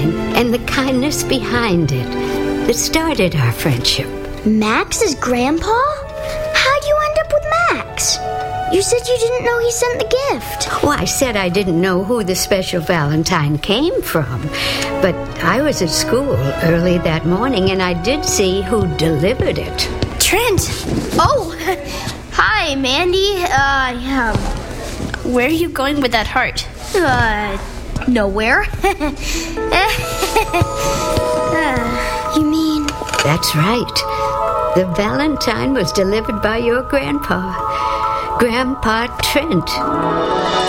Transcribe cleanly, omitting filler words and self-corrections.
Valentine and the kindness behind it that started our friendship. Max's grandpa? How'd you end up with Max? You said you didn't know he sent the gift. Well, I said I didn't know who the special Valentine came from, but I was at school early that morning and I did see who delivered it. Trent! Oh! Hi, Mandy. Where are you going with that heart? Nowhere. You mean... That's right. The Valentine was delivered by your grandpa, Grandpa Trent.